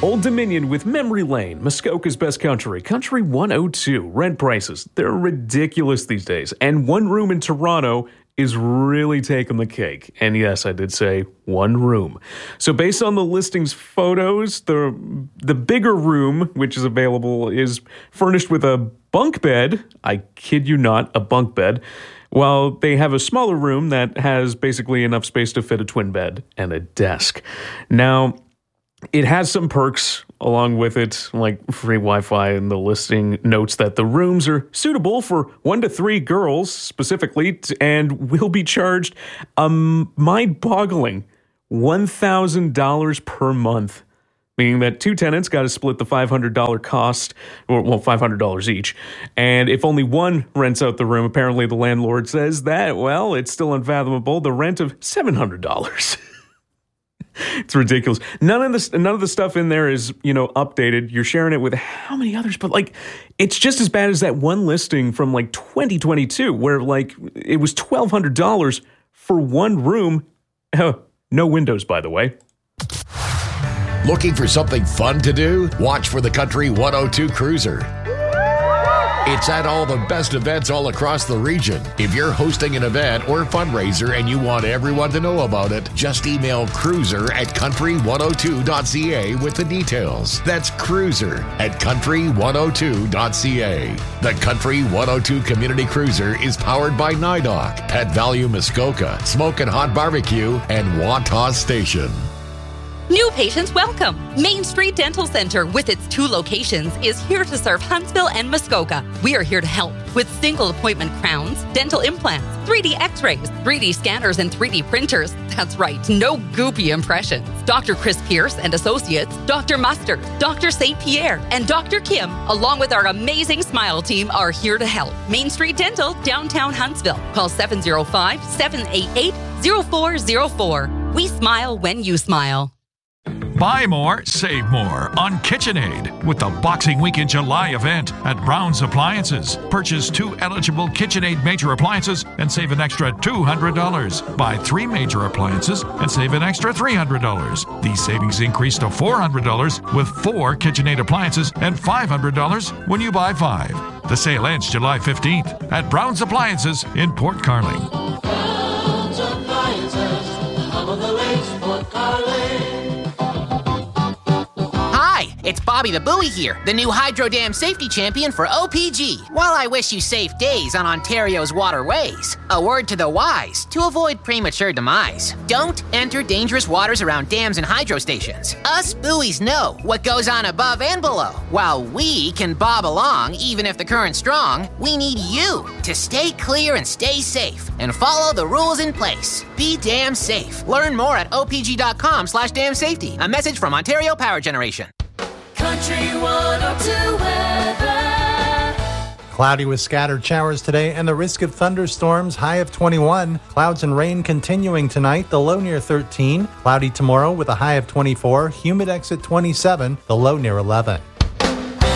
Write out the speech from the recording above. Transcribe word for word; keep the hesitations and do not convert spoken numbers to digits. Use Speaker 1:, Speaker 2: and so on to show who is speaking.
Speaker 1: Old Dominion with Memory Lane, Muskoka's best country, Country one oh two. Rent prices, they're ridiculous these days. And one room in Toronto is really taking the cake. And yes, I did say one room. So based on the listing's photos, the the bigger room, which is available, is furnished with a bunk bed. I kid you not, a bunk bed. While they have a smaller room that has basically enough space to fit a twin bed and a desk. Now, it has some perks along with it, like free Wi-Fi, and the listing notes that the rooms are suitable for one to three girls specifically and will be charged a mind-boggling one thousand dollars per month, meaning that two tenants got to split the five hundred dollars cost, or well, five hundred dollars each. And if only one rents out the room, apparently the landlord says that, well, it's still unfathomable, the rent of seven hundred dollars. It's ridiculous. None of this, none of the stuff in there is, you know, updated. You're sharing it with how many others? But like, it's just as bad as that one listing from like twenty twenty-two, where like it was twelve hundred dollars for one room. Oh, no windows, by the way.
Speaker 2: Looking for something fun to do? Watch for the Country one oh two Cruiser. It's at all the best events all across the region. If you're hosting an event or fundraiser and you want everyone to know about it, just email cruiser at country one oh two dot c a with the details. That's cruiser at country one oh two dot c a. The Country one oh two Community Cruiser is powered by NIDOC, Pet Value Muskoka, Smokin' Hot Barbecue, and Wantagh Station.
Speaker 3: New patients welcome. Main Street Dental Center, with its two locations, is here to serve Huntsville and Muskoka. We are here to help with single appointment crowns, dental implants, three D x-rays, three D scanners, and three D printers. That's right, no goopy impressions. Doctor Chris Pierce and Associates, Doctor Mustard, Doctor Saint Pierre, and Doctor Kim, along with our amazing Smile team, are here to help. Main Street Dental, downtown Huntsville. Call seven oh five, seven eight eight, oh four oh four. We smile when you smile.
Speaker 4: Buy more, save more on KitchenAid with the Boxing Week in July event at Brown's Appliances. Purchase two eligible KitchenAid major appliances and save an extra two hundred dollars. Buy three major appliances and save an extra three hundred dollars. These savings increase to four hundred dollars with four KitchenAid appliances and five hundred dollars when you buy five. The sale ends July fifteenth at Brown's Appliances in Port Carling.
Speaker 5: Brown's Appliances, top of the lakes, Port Carling.
Speaker 6: It's Bobby the Buoy here, the new Hydro Dam Safety Champion for O P G. While I wish you safe days on Ontario's waterways, a word to the wise to avoid premature demise. Don't enter dangerous waters around dams and hydro stations. Us buoys know what goes on above and below. While we can bob along even if the current's strong, we need you to stay clear and stay safe and follow the rules in place. Be damn safe. Learn more at opg.com slash dam safety. A message from Ontario Power Generation.
Speaker 5: Country one oh two weather.
Speaker 7: Cloudy with scattered showers today and the risk of thunderstorms, high of twenty-one. Clouds and rain continuing tonight, the low near thirteen. Cloudy tomorrow with a high of twenty-four. Humidex at twenty-seven, the low near eleven.